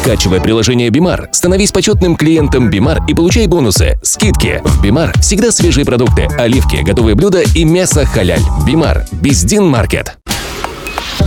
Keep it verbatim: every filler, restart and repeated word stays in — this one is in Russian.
Скачивай приложение Бимар, становись почетным клиентом Бимар и получай бонусы, скидки. В Бимар всегда свежие продукты, оливки, готовые блюда и мясо халяль. Бимар. Биздин Маркет.